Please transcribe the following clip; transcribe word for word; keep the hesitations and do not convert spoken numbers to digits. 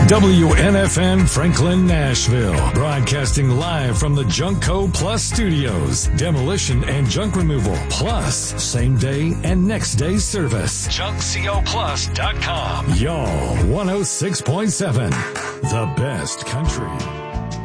W N F N Franklin, Nashville. Broadcasting live from the Junkco Plus Studios. Demolition and junk removal. Plus, same day and next day service. junk co plus dot com. Y'all, one oh six point seven. The best country.